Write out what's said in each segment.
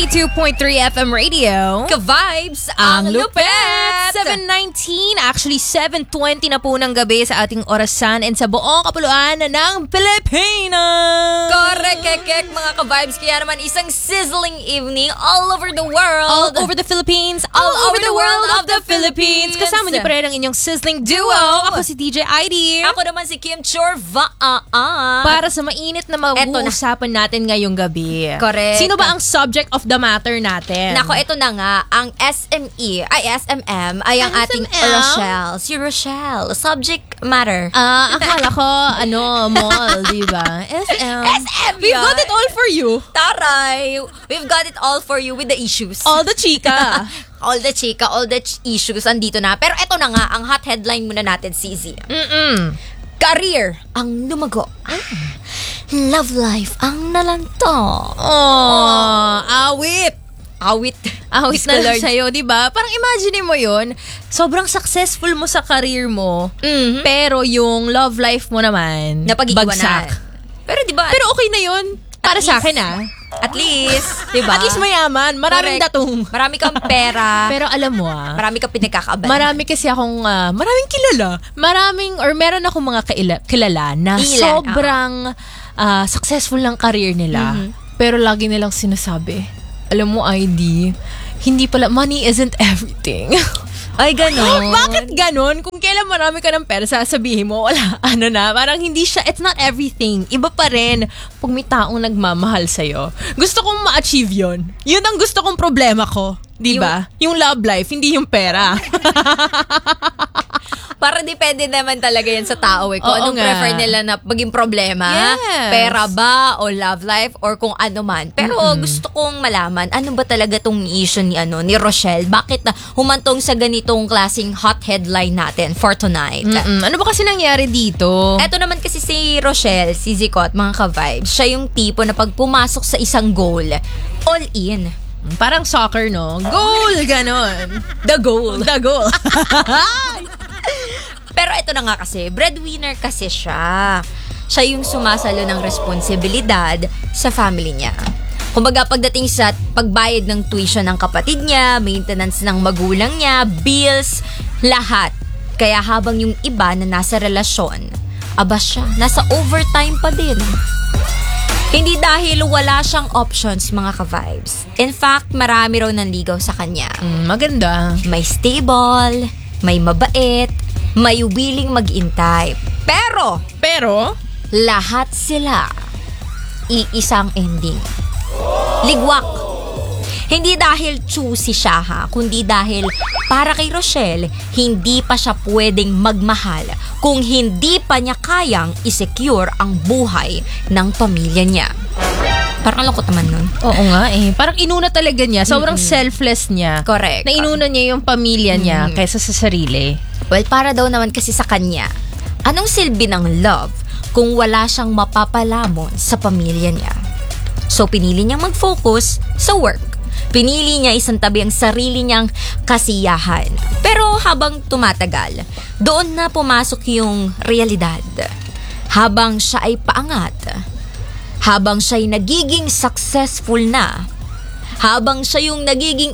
92.3 FM Radio. Ka-vibes, Ang lupet! 7:19, actually 7:20 na po ng gabi sa ating orasan and sa buong kapuluan ng Pilipinas. Correct, kek, mga ka-vibes. Kaya naman isang sizzling evening all over the world. All over the Philippines, all over the world of the Philippines. Kasama niyo pa rin ang inyong sizzling duo. Ako si DJ ID. Ako naman si Kim Chorvaan. Para sa mainit na mag-uusapan natin ngayong gabi. Correct. Sino ba ang subject of the matter natin? Nako, ito na nga. Ang SMM ay ang ating Rochelle. Si Rochelle. Subject matter. Akala ko, mall, di ba? SM. We've got it all for you. Taray! We've got it all for you with the issues. All the chika. All the chika, all the issues, andito na. Pero ito na nga, ang hot headline muna natin, CZ. Career ang lumago. Love life ang nalanto. Awit Diyos na ko, lang Lord. sa'yo, di ba? Parang imagine mo yun, sobrang successful mo sa career mo, pero yung love life mo naman, Napag-iwanan. bagsak. Pero di ba? Pero okay na yun. Para sa akin, At least, di ba? At least mayaman, maraming Correct. datong. Marami kang pera. Pero alam mo Marami kang pinagkakaabala. marami kasi akong, maraming kilala. Meron akong mga kilala na Ilan? sobrang successful ng career nila. Pero lagi nilang sinasabi, alam mo, ID, hindi pala, money isn't everything. Ay, ganon. Bakit ganon? Kung kailan marami ka ng pera, sasabihin mo, wala, parang hindi siya, it's not everything. Iba pa rin pag may taong nagmamahal sa'yo. Gusto kong ma-achieve yun. Yun ang gusto kong problema ko. Di ba? Yung love life, hindi yung pera. Para depende naman talaga yan sa tao eh. Kung Oo anong nga. prefer nila na maging problema. Yes. Pera ba o love life or kung ano man. Pero gusto kong malaman, ano ba talaga tong issue ni Rochelle? Bakit na humantong sa ganitong klaseng hot headline natin for tonight? Ano ba kasi nangyari dito? Eto naman kasi si Rochelle, si Zicot, mga ka-vibes, siya yung tipo na pag pumasok sa isang goal, all in. Parang soccer, no? Goal! Ganon. The goal. The goal. Pero ito na nga kasi, breadwinner kasi siya. Siya yung sumasalo ng responsibilidad sa family niya. Kumbaga pagdating sa pagbayad ng tuition ng kapatid niya, maintenance ng magulang niya, bills, lahat. Kaya habang yung iba na nasa relasyon, aba siya, nasa overtime pa din. Hindi dahil wala siyang options, mga ka-vibes. In fact, marami raw nanligaw sa kanya. Maganda. May stable, may mabait, may willing mag-intay. Pero, lahat sila iisang ending. Ligwak. Hindi dahil choosy siya kundi dahil para kay Rochelle, hindi pa siya pwedeng magmahal kung hindi pa niya kayang isecure ang buhay ng pamilya niya. Parang lungkot naman nun. Oo nga eh. Parang inuna talaga niya. Sobrang selfless niya. Correct. Na inuna niya yung pamilya niya kaysa sa sarili. Well, para daw naman kasi sa kanya, anong silbi ng love kung wala siyang mapapalamon sa pamilya niya? So, pinili niyang mag-focus sa work. Pinili niya isang tabi ang sarili niyang kasiyahan. Pero habang tumatagal, doon na pumasok yung realidad. Habang siya ay paangat, habang siya ay nagiging successful na, habang siya yung nagiging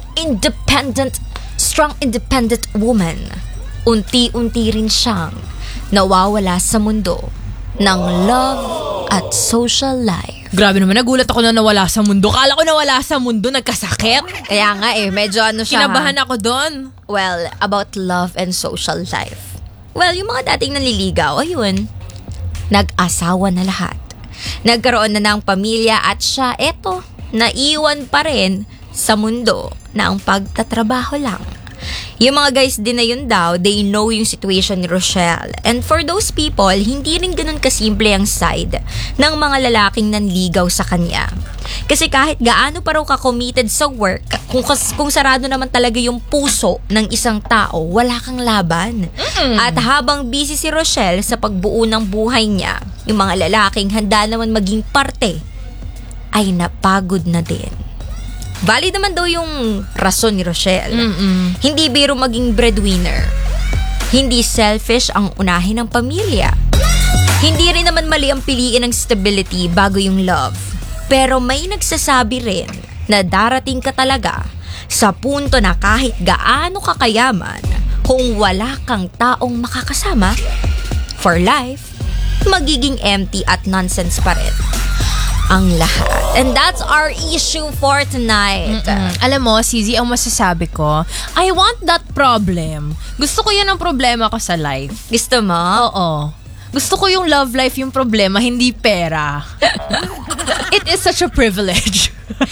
strong independent woman, unti-unti rin siyang nawawala sa mundo ng love at social life. Grabe naman, nagulat ako na nawala sa mundo. Kala ko nawala sa mundo, nagkasakit. Kaya nga medyo siya. Kinabahan ako doon. Well, about love and social life. Well, yung mga dating nanliligaw, ayun, nag-asawa na lahat. Nagkaroon na ng pamilya at siya, naiwan pa rin sa mundo na ang pagtatrabaho lang. Yung mga guys din na yun daw, they know yung situation ni Rochelle. And for those people, hindi rin ganun kasimple ang side ng mga lalaking nanligaw sa kanya. Kasi kahit gaano pa raw ka-committed sa work, kung sarado naman talaga yung puso ng isang tao, wala kang laban. At habang busy si Rochelle sa pagbuo ng buhay niya, yung mga lalaking handa naman maging parte, ay napagod na din. Valid naman daw yung rason ni Rochelle. Hindi biro maging breadwinner. Hindi selfish ang unahin ng pamilya. Hindi rin naman mali ang piliin ng stability bago yung love. Pero may nagsasabi rin na darating ka talaga sa punto na kahit gaano kakayaman, kung wala kang taong makakasama, for life, magiging empty at nonsense pa rin ang lahat. And that's our issue for tonight. Alam mo, CZ, ang masasabi ko, I want that problem. Gusto ko yan ang problema ko sa life. Gusto mo? Oo. Gusto ko yung love life yung problema, hindi pera. It is such a privilege.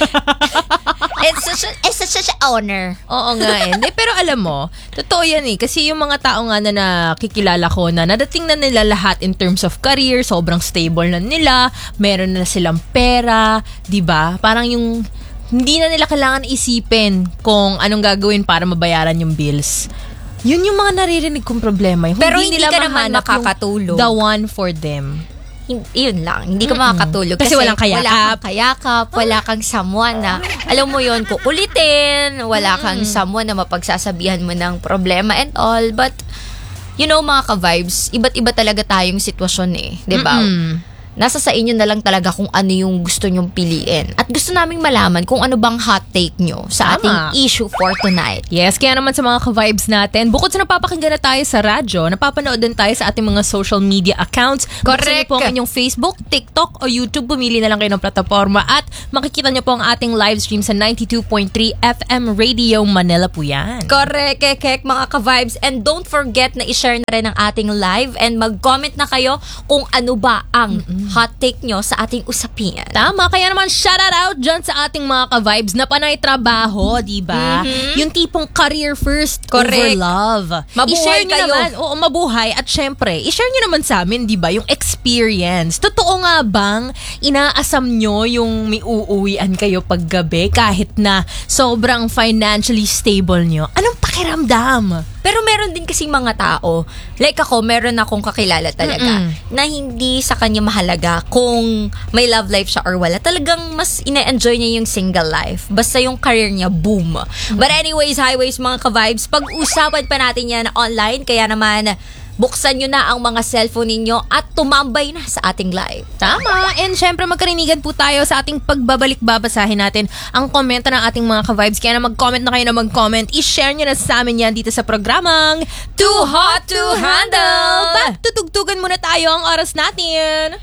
It's such an honor. Oo nga eh. Pero alam mo, totoo yan eh. Kasi yung mga tao nga na nakikilala ko na nadating na nila lahat in terms of career, sobrang stable na nila, meron na silang pera, di ba? Parang yung hindi na nila kailangan isipin kung anong gagawin para mabayaran yung bills. Yun yung mga naririnig kong problema. Pero hindi nila ka naman mahanap makakatulog. The one for them. Yun lang, hindi ka makakatulog. Kasi walang kayakap. Wala kang kayakap, wala kang someone na, alam mo yun, kukulitin, wala kang someone na mapagsasabihan mo ng problema and all. But, you know, mga ka-vibes, iba't iba talaga tayong sitwasyon eh. Diba? Nasa sa inyo na lang talaga kung ano yung gusto nyong piliin. At gusto naming malaman kung ano bang hot take nyo sa ating issue for tonight. Yes, kaya naman sa mga ka-vibes natin, bukod sa napapakinggan na tayo sa radyo, napapanood din tayo sa ating mga social media accounts. Correct. Buksan niyo po ang inyong Facebook, TikTok o YouTube. Pumili na lang kayo ng plataforma at makikita niyo po ang ating live stream sa 92.3 FM Radio Manila po yan. Correct, kek, mga ka-vibes. And don't forget na i-share na rin ang ating live and mag-comment na kayo kung ano ba ang hot take nyo sa ating usapin. Tama, kaya naman shout out dyan sa ating mga ka-vibes na panay trabaho, di ba? Yung tipong career first over love. Mabuhay I-share nyo kayo. naman, oo, mabuhay. At syempre, i-share nyo naman sa amin, di ba? Yung experience. Totoo nga bang inaasam nyo yung may uuwian kayo paggabi kahit na sobrang financially stable nyo? Anong pakiramdam? Pero meron din kasing mga tao, like ako, meron akong kakilala talaga, na hindi sa kanya mahalaga kung may love life siya or wala. Talagang mas ina-enjoy niya yung single life. Basta yung career niya, boom. But anyways, highways, mga ka-vibes, pag-usapan pa natin yan online, kaya naman, buksan nyo na ang mga cellphone ninyo at tumambay na sa ating live. Tama. And syempre magkarinigan po tayo sa ating pagbabalik. Babasahin natin ang komento ng ating mga ka-vibes. Kaya na mag-comment na kayo na mag-comment. I-share nyo na sa amin yan dito sa programang Too Hot to Handle! Back tutugtugan muna tayo ang oras natin.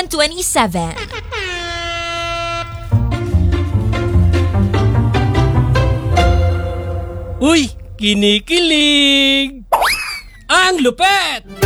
7:27. Uy, kinikilig! Ang lupet!